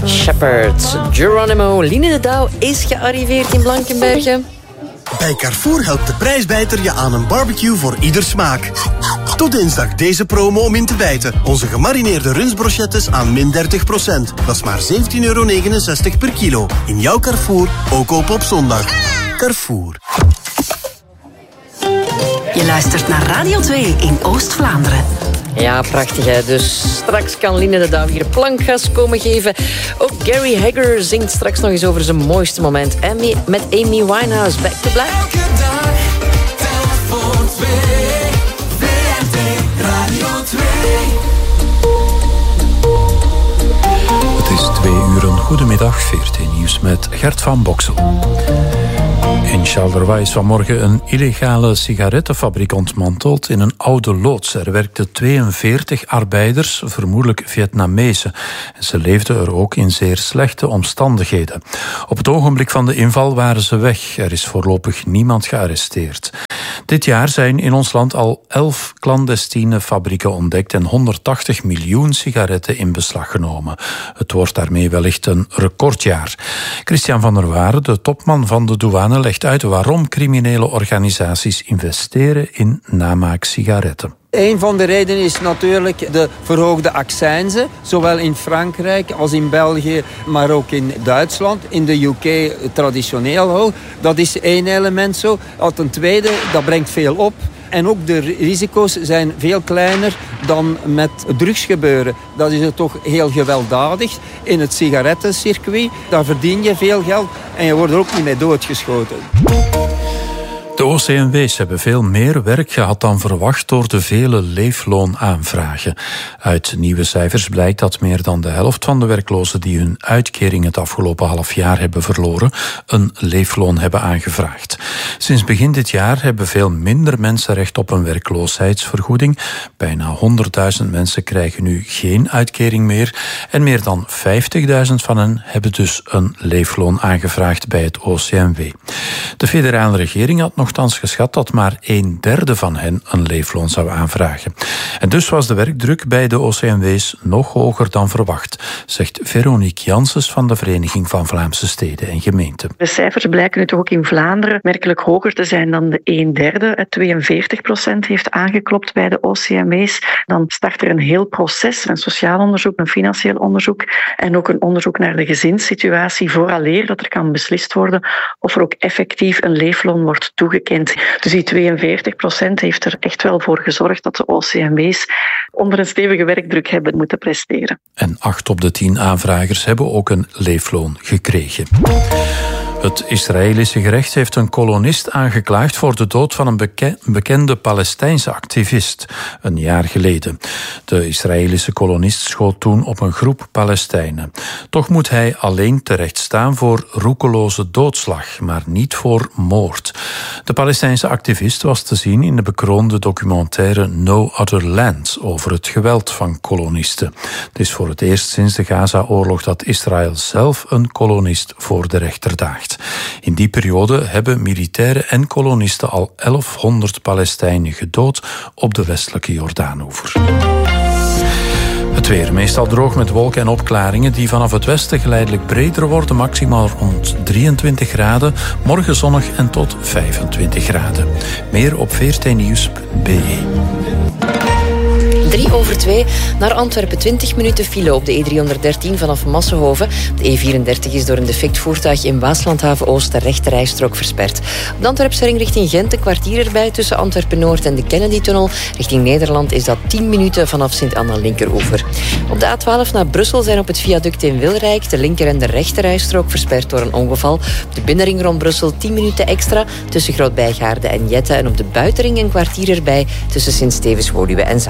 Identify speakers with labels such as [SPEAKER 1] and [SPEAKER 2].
[SPEAKER 1] Shepherd. Geronimo, Line de Douw is gearriveerd in Blankenberge.
[SPEAKER 2] Bij Carrefour helpt de prijsbijter je aan een barbecue voor ieder smaak. Tot dinsdag deze promo om in te bijten. Onze gemarineerde rundsbrochettes aan min 30%. Dat is maar €17,69 per kilo. In jouw Carrefour, ook open op zondag. Carrefour.
[SPEAKER 3] Je luistert naar Radio 2 in Oost-Vlaanderen.
[SPEAKER 1] Ja, prachtig hè. Dus straks kan Line de Douw hier plankgas komen geven. Ook Gary Hegger zingt straks nog eens over zijn mooiste moment. En met Amy Winehouse, Back to Black.
[SPEAKER 4] Elke dag, tel voor 2. VRT Radio 2.
[SPEAKER 5] Het is 2:00. Goedemiddag, VRT Nieuws met Gert van Boksel. In Charleroi is vanmorgen een illegale sigarettenfabriek ontmanteld in een oude loods. Er werkten 42 arbeiders, vermoedelijk Vietnamezen. En ze leefden er ook in zeer slechte omstandigheden. Op het ogenblik van de inval waren ze weg. Er is voorlopig niemand gearresteerd. Dit jaar zijn in ons land al 11 clandestine fabrieken ontdekt en 180 miljoen sigaretten in beslag genomen. Het wordt daarmee wellicht een recordjaar. Christian van der Waren, de topman van de douane, legt uit waarom criminele organisaties investeren in namaak sigaretten.
[SPEAKER 6] Een van de redenen is natuurlijk de verhoogde accijnzen, zowel in Frankrijk als in België, maar ook in Duitsland. In de UK traditioneel hoog. Dat is één element zo. Ten tweede, dat brengt veel op. En ook de risico's zijn veel kleiner dan met drugsgebeuren. Dat is toch heel gewelddadig. In het sigarettencircuit, daar verdien je veel geld en je wordt er ook niet mee doodgeschoten.
[SPEAKER 5] De OCMW's hebben veel meer werk gehad dan verwacht door de vele leefloonaanvragen. Uit nieuwe cijfers blijkt dat meer dan de helft van de werklozen die hun uitkering het afgelopen half jaar hebben verloren, een leefloon hebben aangevraagd. Sinds begin dit jaar hebben veel minder mensen recht op een werkloosheidsvergoeding. Bijna 100.000 mensen krijgen nu geen uitkering meer en meer dan 50.000 van hen hebben dus een leefloon aangevraagd bij het OCMW. De federale regering had nochtans geschat dat maar 1/3 van hen een leefloon zou aanvragen. En dus was de werkdruk bij de OCMW's nog hoger dan verwacht, zegt Veronique Janssens van de Vereniging van Vlaamse Steden en Gemeenten.
[SPEAKER 7] De cijfers blijken nu toch ook in Vlaanderen merkelijk hoger te zijn dan de 1/3. 42% heeft aangeklopt bij de OCMW's. Dan start er een heel proces, een sociaal onderzoek, een financieel onderzoek en ook een onderzoek naar de gezinssituatie vooraleer dat er kan beslist worden of er ook effectief een leefloon wordt toegekend. Dus die 42% heeft er echt wel voor gezorgd dat de OCMW's onder een stevige werkdruk hebben moeten presteren.
[SPEAKER 5] En 8 op de 10 aanvragers hebben ook een leefloon gekregen. Het Israëlische gerecht heeft een kolonist aangeklaagd voor de dood van een bekende Palestijnse activist een jaar geleden. De Israëlische kolonist schoot toen op een groep Palestijnen. Toch moet hij alleen terechtstaan voor roekeloze doodslag, maar niet voor moord. De Palestijnse activist was te zien in de bekroonde documentaire No Other Land over het geweld van kolonisten. Het is voor het eerst sinds de Gaza-oorlog dat Israël zelf een kolonist voor de rechter daagt. In die periode hebben militairen en kolonisten al 1100 Palestijnen gedood op de westelijke Jordaanoever. Het weer meestal droog met wolken en opklaringen die vanaf het westen geleidelijk breder worden, maximaal rond 23 graden. Morgen zonnig en tot 25 graden. Meer op vrtnieuws.be.
[SPEAKER 1] 3:03 naar Antwerpen, 20 minuten file op de E313 vanaf Massenhoven. De E34 is door een defect voertuig in Waaslandhaven Oost de rechte rijstrook versperd. Op de Antwerpse ring richting Gent een kwartier erbij tussen Antwerpen-Noord en de Kennedy-tunnel. Richting Nederland is dat 10 minuten vanaf Sint-Anna linkeroever. Op de A12 naar Brussel zijn op het viaduct in Wilrijk de linker en de rechte rijstrook versperd door een ongeval. Op de binnenring rond Brussel 10 minuten extra tussen Groot-Bijgaarde en Jette. En op de buitenring een kwartier erbij tussen Sint-Stevens-Woluwe en